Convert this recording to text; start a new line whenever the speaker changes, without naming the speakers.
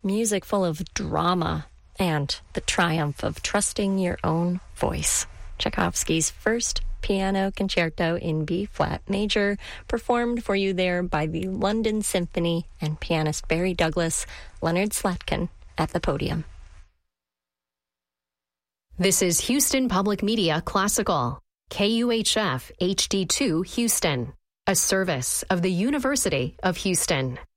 music full of drama and the triumph of trusting your own voice. Tchaikovsky's first piano concerto in B-flat major, performed for you there by the London Symphony and pianist Barry Douglas, Leonard Slatkin at the podium.
This is Houston Public Media Classical, KUHF HD2 Houston, a service of the University of Houston.